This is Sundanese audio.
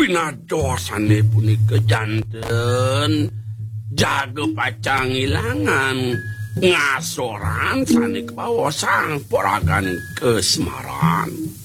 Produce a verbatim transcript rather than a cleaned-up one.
dosane puni kejanten jago pacang ilangan ngasoran sani kebawa sang poragan ke Semarang.